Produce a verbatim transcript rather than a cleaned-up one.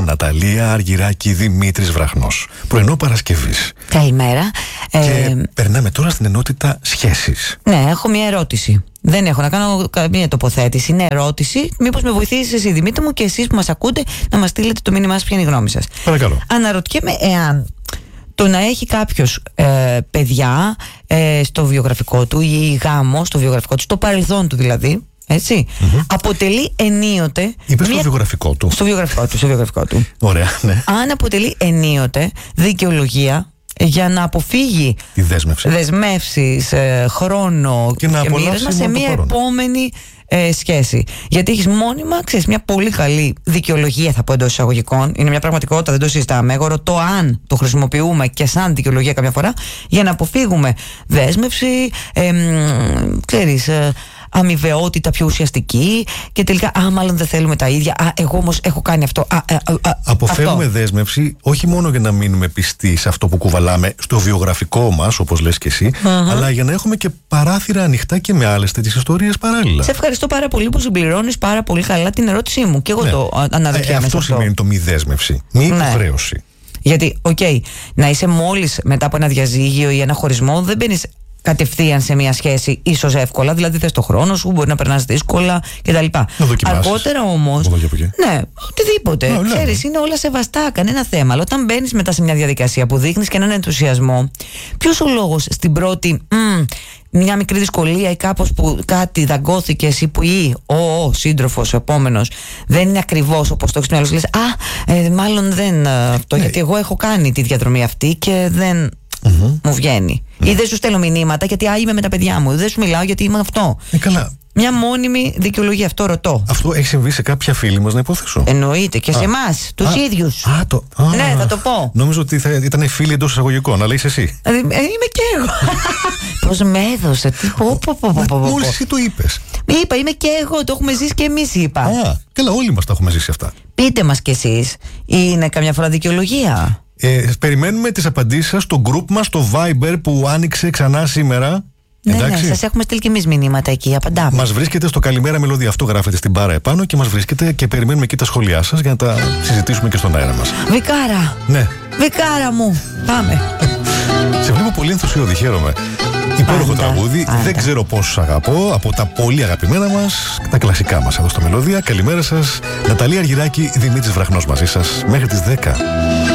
Ναταλία Αργυράκη, Δημήτρης Βραχνός. Πρωινό Παρασκευής. Καλημέρα. Και ε, περνάμε τώρα στην ενότητα σχέσεις. Ναι, έχω μια ερώτηση. Δεν έχω να κάνω καμία τοποθέτηση. Είναι ερώτηση. Μήπως με βοηθήσεις εσύ, Δημήτρη μου, και εσείς που μας ακούτε, να μας στείλετε το μήνυμά σας, ποια είναι η γνώμη σας. Παρακαλώ. Αναρωτιέμαι εάν το να έχει κάποιος ε, παιδιά ε, στο βιογραφικό του ή γάμο στο βιογραφικό του, στο παρελθόν του δηλαδή, έτσι, mm-hmm. αποτελεί ενίοτε. Είπες μια... στο βιογραφικό του. Στο βιογραφικό του, στο βιογραφικό του. Ωραία, ναι. Αν αποτελεί ενίοτε δικαιολογία για να αποφύγει τη δέσμευση, δεσμεύσεις, ε, χρόνο και, και, να και μοίρασμα σε μια επόμενη ε, σχέση. Γιατί έχεις μόνιμα, ξέρεις, μια πολύ καλή δικαιολογία, θα πω εντός εισαγωγικών. Είναι μια πραγματικότητα, δεν το συζητάμε. Εγώ ρωτώ αν το χρησιμοποιούμε και σαν δικαιολογία καμιά φορά για να αποφύγουμε δέσμευση, ε, ξέρεις, ε, αμοιβαιότητα πιο ουσιαστική και τελικά, α, μάλλον δεν θέλουμε τα ίδια. Α, εγώ όμως έχω κάνει αυτό. Α, α, α, α, Αποφεύγουμε αυτό. δέσμευση όχι μόνο για να μείνουμε πιστοί σε αυτό που κουβαλάμε στο βιογραφικό μας, όπως λες και εσύ, uh-huh. αλλά για να έχουμε και παράθυρα ανοιχτά και με άλλες τέτοιες ιστορίες παράλληλα. Σε ευχαριστώ πάρα πολύ που συμπληρώνεις πάρα πολύ καλά την ερώτησή μου. Και εγώ ναι. το αναρωτιέμαι. Ε, αυτό σημαίνει το μη δέσμευση, μη ναι. υποχρέωση. Γιατί, οκ, okay, να είσαι μόλις μετά από ένα διαζύγιο ή ένα χωρισμό, δεν μπαίνεις κατευθείαν σε μια σχέση ίσως εύκολα, δηλαδή θες το χρόνο σου, μπορεί να περνάς δύσκολα κτλ. Αργότερα όμως, ναι, οτιδήποτε, ναι, ξέρεις, είναι όλα σεβαστά, κανένα θέμα. Αλλά όταν μπαίνεις μετά σε μια διαδικασία που δείχνεις και έναν ενθουσιασμό, ποιος ο λόγος στην πρώτη μ, μια μικρή δυσκολία ή κάπως που κάτι δαγκώθηκες ή που ή ο, ο σύντροφος, ο επόμενος δεν είναι ακριβώς όπως το έχεις μυαλό σου, λες, α, ε, μάλλον δεν αυτό, ναι. γιατί εγώ έχω κάνει τη διαδρομή αυτή και δεν mm-hmm. μου βγαίνει. Mm. Ή δεν σου στέλνω μηνύματα γιατί α, είμαι με τα παιδιά μου. Δεν σου μιλάω γιατί είμαι αυτό. Ε, καλά. Μια μόνιμη δικαιολογία, αυτό ρωτώ. Αυτό έχει συμβεί σε κάποια φίλη μας, να υποθέσω. Εννοείται και α. σε εμάς, τους ίδιους. Α, το, α, ναι, θα το πω. Νόμιζα ότι θα ήταν φίλοι εντός εισαγωγικών, αλλά είσαι εσύ. Ε, είμαι και εγώ. Πώς με έδωσε. Τι, πω, πω, πω, πω, πω. Μόλις εσύ το είπες. Είπα, είμαι και εγώ, το έχουμε ζήσει και εμείς, είπα. Α, καλά, όλοι μας τα έχουμε ζήσει αυτά. Πείτε μας κι εσείς, είναι καμιά φορά δικαιολογία? Ε, περιμένουμε τις απαντήσεις σας στο group μας, στο Viber που άνοιξε ξανά σήμερα. Ναι, ναι, σας έχουμε στείλει και εμείς μηνύματα εκεί, απαντάμε. Μας βρίσκεται στο Καλημέρα Μελωδία, αυτό γράφετε στην μπάρα επάνω και μας βρίσκεται και περιμένουμε εκεί τα σχόλιά σας για να τα συζητήσουμε και στον αέρα μας. Βικάρα! Ναι. Βικάρα μου! Πάμε! Σε βλέπω πολύ ενθουσιώδη, χαίρομαι. Υπέροχο τραγούδι, πάντα. Δεν ξέρω πόσους αγαπώ, από τα πολύ αγαπημένα μας, τα κλασικά μας εδώ στο Μελωδία. Καλημέρα σας, Ναταλία Αργυράκη, Δημήτρης Βραχνός μαζί σας, μέχρι τις δέκα.